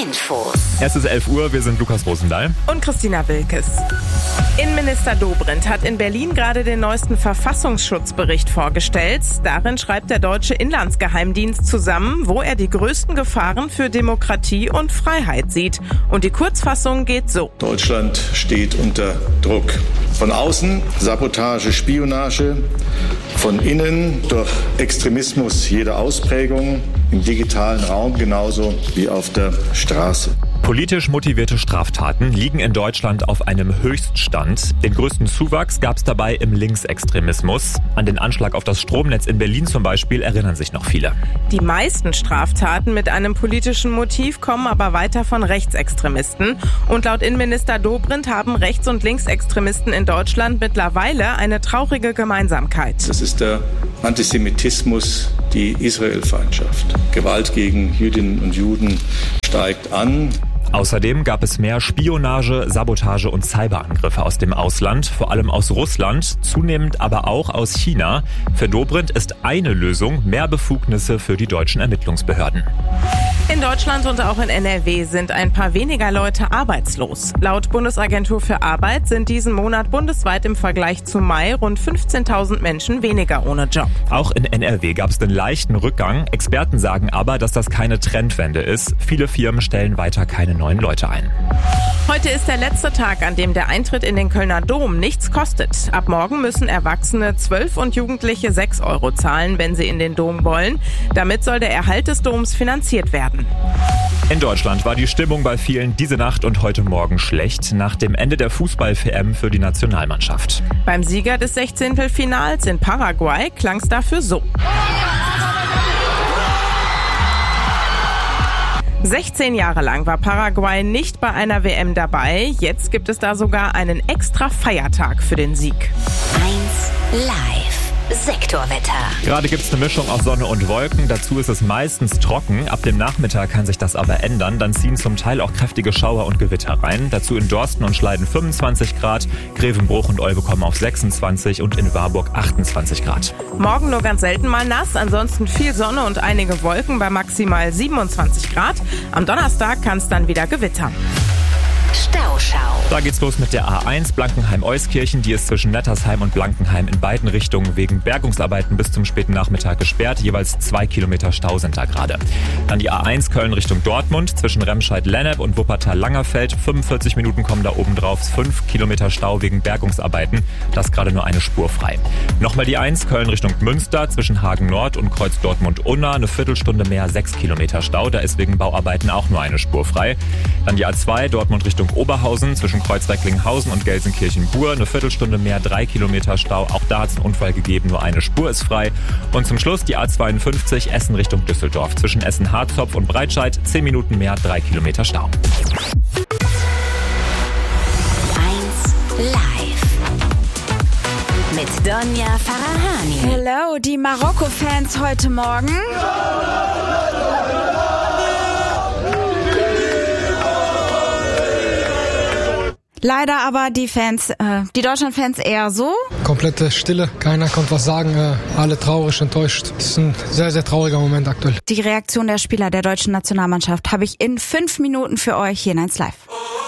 Infos. Es ist 11 Uhr, wir sind Lukas Rosendahl und Christina Wilkes. Innenminister Dobrindt hat in Berlin gerade den neuesten Verfassungsschutzbericht vorgestellt. Darin schreibt der deutsche Inlandsgeheimdienst zusammen, wo er die größten Gefahren für Demokratie und Freiheit sieht. Und die Kurzfassung geht so. Deutschland steht unter Druck. Von außen Sabotage, Spionage, von innen durch Extremismus jeder Ausprägung, im digitalen Raum genauso wie auf der Straße. Politisch motivierte Straftaten liegen in Deutschland auf einem Höchststand. Den größten Zuwachs gab es dabei im Linksextremismus. An den Anschlag auf das Stromnetz in Berlin zum Beispiel erinnern sich noch viele. Die meisten Straftaten mit einem politischen Motiv kommen aber weiter von Rechtsextremisten. Und laut Innenminister Dobrindt haben Rechts- und Linksextremisten in Deutschland mittlerweile eine traurige Gemeinsamkeit. Das ist der Antisemitismus, die Israelfeindschaft. Gewalt gegen Jüdinnen und Juden steigt an. Außerdem gab es mehr Spionage, Sabotage und Cyberangriffe aus dem Ausland, vor allem aus Russland, zunehmend aber auch aus China. Für Dobrindt ist eine Lösung mehr Befugnisse für die deutschen Ermittlungsbehörden. In Deutschland und auch in NRW sind ein paar weniger Leute arbeitslos. Laut Bundesagentur für Arbeit sind diesen Monat bundesweit im Vergleich zu Mai rund 15.000 Menschen weniger ohne Job. Auch in NRW gab es den leichten Rückgang. Experten sagen aber, dass das keine Trendwende ist. Viele Firmen stellen weiter keine neuen Leute ein. Heute ist der letzte Tag, an dem der Eintritt in den Kölner Dom nichts kostet. Ab morgen müssen Erwachsene 12 und Jugendliche 6 € zahlen, wenn sie in den Dom wollen. Damit soll der Erhalt des Doms finanziert werden. In Deutschland war die Stimmung bei vielen diese Nacht und heute Morgen schlecht nach dem Ende der Fußball-WM für die Nationalmannschaft. Beim Sieger des 16. Finals in Paraguay klang es dafür so. 16 Jahre lang war Paraguay nicht bei einer WM dabei. Jetzt gibt es da sogar einen extra Feiertag für den Sieg. 1 Live. Sektorwetter. Gerade gibt es eine Mischung aus Sonne und Wolken. Dazu ist es meistens trocken. Ab dem Nachmittag kann sich das aber ändern. Dann ziehen zum Teil auch kräftige Schauer und Gewitter rein. Dazu in Dorsten und Schleiden 25 Grad. Grevenbruch und Olpe kommen auf 26 und in Warburg 28 Grad. Morgen nur ganz selten mal nass. Ansonsten viel Sonne und einige Wolken bei maximal 27 Grad. Am Donnerstag kann es dann wieder gewittern. Stauschau. Da geht's los mit der A1 Blankenheim-Euskirchen. Die ist zwischen Nettersheim und Blankenheim in beiden Richtungen wegen Bergungsarbeiten bis zum späten Nachmittag gesperrt. Jeweils 2 Kilometer Stau sind da gerade. Dann die A1 Köln Richtung Dortmund zwischen Remscheid-Lennep und Wuppertal-Langerfeld. 45 Minuten kommen da oben drauf. 5 Kilometer Stau wegen Bergungsarbeiten. Das ist gerade nur eine Spur frei. Nochmal die 1 Köln Richtung Münster zwischen Hagen-Nord und Kreuz Dortmund-Unna. Eine Viertelstunde mehr, 6 Kilometer Stau. Da ist wegen Bauarbeiten auch nur eine Spur frei. Dann die A2 Dortmund Richtung Oberhausen zwischen Kreuzberg-Linghausen und Gelsenkirchen-Bur. Eine Viertelstunde mehr, 3 Kilometer Stau. Auch da hat es einen Unfall gegeben, nur eine Spur ist frei. Und zum Schluss die A52 Essen Richtung Düsseldorf. Zwischen Essen-Harzopf und Breitscheid 10 Minuten mehr, 3 Kilometer Stau. 1 Live. Mit Donja Farahani. Hello, die Marokko-Fans heute Morgen. Leider aber die Deutschland-Fans eher so. Komplette Stille, keiner konnte was sagen, alle traurig, enttäuscht. Das ist ein sehr, sehr trauriger Moment aktuell. Die Reaktion der Spieler der deutschen Nationalmannschaft habe ich in 5 Minuten für euch hier in 1 Live.